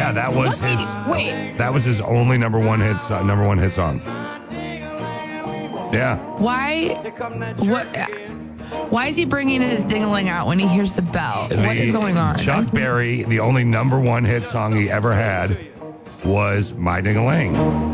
Yeah, that was Wait. That was his only number one hit song. Yeah. Why is he bringing his ding-a-ling out when he hears the bell? What is going on? Chuck Berry, the only number one hit song he ever had was My Ding-a-Ling.